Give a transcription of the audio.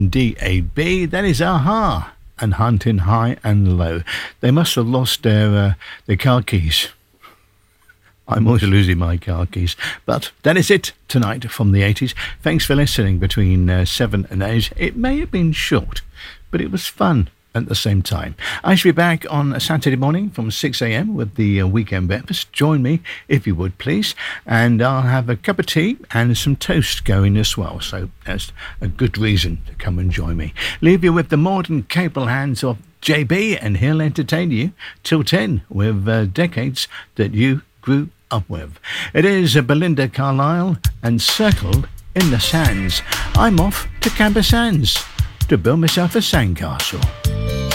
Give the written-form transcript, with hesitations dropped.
DAB. That is Aha and Hunting High and Low. They must have lost their car keys. I'm always losing my car keys. But that is it tonight from the 80s. Thanks for listening between 7 and 8. It may have been short, but it was fun at the same time. I shall be back on a Saturday morning from 6 a.m. with the weekend breakfast. Join me if you would, please. And I'll have a cup of tea and some toast going as well. So that's a good reason to come and join me. Leave you with the modern capable hands of JB, and he'll entertain you till 10 with decades that you grew up with. It is Belinda Carlisle and Circled in the Sands. I'm off to Camber Sands to build myself a sandcastle.